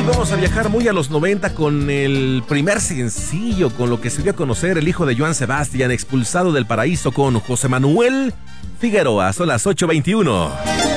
Hoy vamos a viajar muy a los 90 con el primer sencillo, con lo que se dio a conocer el hijo de Joan Sebastián, expulsado del paraíso, con José Manuel Figueroa. Son las 8:21.